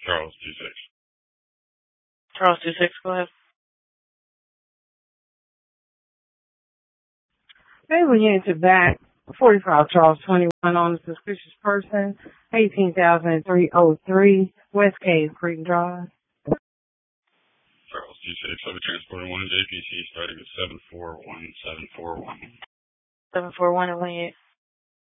Charles 26. Charles 26, go ahead. They were into back 45 Charles 21 on a suspicious person, 18,303 West Cave Creek Drive. Charles 26. I'll be transporting 1 JPC starting at 741. 741 and 28.